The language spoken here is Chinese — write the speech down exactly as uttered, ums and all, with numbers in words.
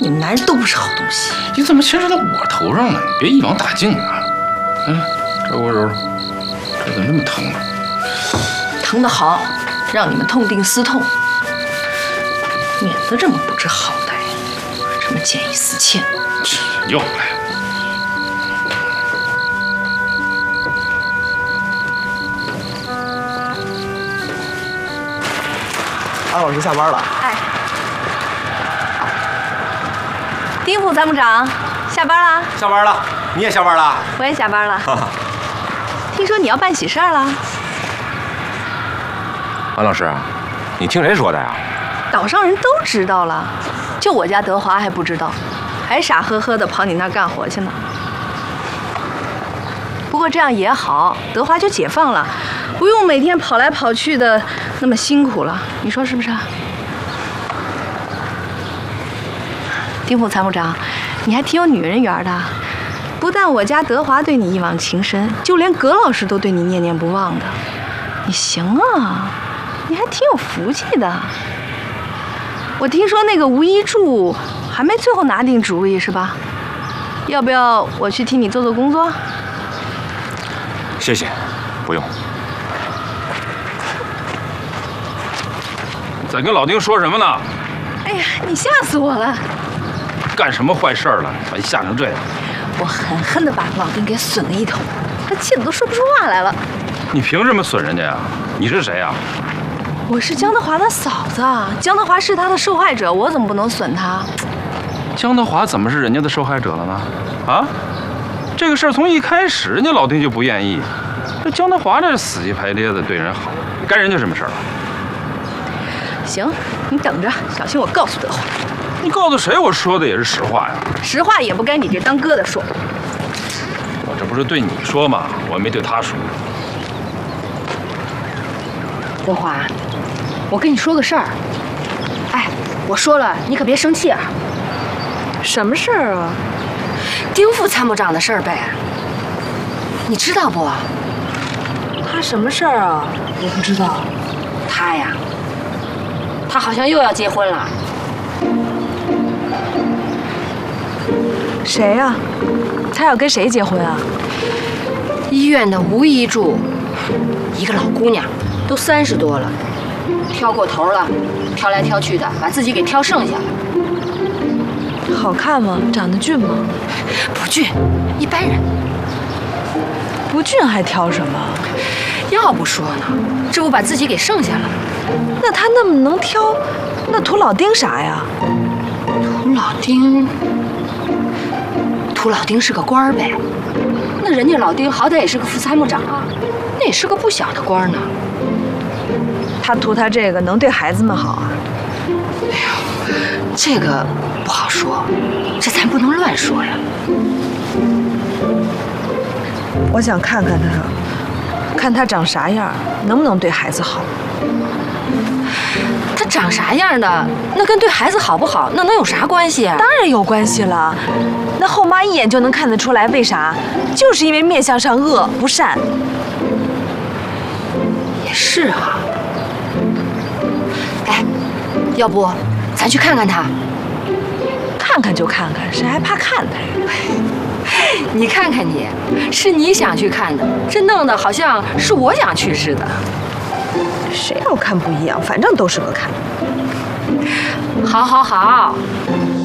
你们男人都不是好东西。 你怎么牵扯到我头上了？你别一网打尽啊！嗯，这我揉揉，这怎么这么疼呢？ 疼得好，让你们痛定思痛，免得这么不知好歹，这么见异思迁。 又来了。 安老师下班了。 哎，丁副参谋长，下班啦？ 下班了，你也下班了？ 我也下班了。听说你要办喜事儿了？ 安老师，你听谁说的呀？ 岛上人都知道了，就我家德华还不知道，还傻呵呵的跑你那儿干活去呢。不过这样也好，德华就解放了，不用每天跑来跑去的那么辛苦了，你说是不是啊？丁副参谋长，你还挺有女人缘的，不但我家德华对你一往情深，就连葛老师都对你念念不忘的。你行啊，你还挺有福气的。我听说那个吴一柱还没最后拿定主意是吧？要不要我去替你做做工作？ 谢谢，不用。 在跟老丁说什么呢？ 哎呀，你吓死我了！ 干什么坏事了？把你吓成这样！ 我狠狠地把老丁给损了一通，他气得都说不出话来了。 你凭什么损人家呀？你是谁呀？ 我是江德华的嫂子，江德华是他的受害者，我怎么不能损他？ 江德华怎么是人家的受害者了呢？啊？ 这个事儿从一开始，人家老丁就不愿意。这江德华这死乞白咧的对人好，干人家什么事儿了？ 行，你等着，小心我告诉德华。 你告诉谁？我说的也是实话呀。 实话也不该你这当哥的说。 我这不是对你说吗？我没对他说。 德华，我跟你说个事儿。哎，我说了，你可别生气啊。 什么事儿啊？ 丁副参谋长的事儿呗，你知道不？ 他什么事儿啊？ 我不知道。他呀，他好像又要结婚了。 谁呀？他要跟谁结婚啊？ 医院的吴一柱，一个老姑娘，都三十多了，挑过头了，挑来挑去的，把自己给挑剩下了。 好看吗？长得俊吗？ 不俊，一般人。 不俊还挑什么？ 要不说呢，这不把自己给剩下了。 那他那么能挑，那图老丁啥呀？ 图老丁，图老丁是个官儿呗。那人家老丁好歹也是个副参谋长啊，那也是个不小的官呢。 他图他这个能对孩子们好啊？ 哎呦，这个。 不好说，这咱不能乱说呀。 我想看看他，看他长啥样，能不能对孩子好。 他长啥样的，那跟对孩子好不好，那能有啥关系啊？ 当然有关系了。那后妈一眼就能看得出来，为啥？就是因为面相上恶不善。 也是啊。哎，要不咱去看看他？ 看看就看看，谁还怕看他呀？ 你看看你，是你想去看的，这弄得好像是我想去似的。 谁要看不一样，反正都是个看。 好，好，好。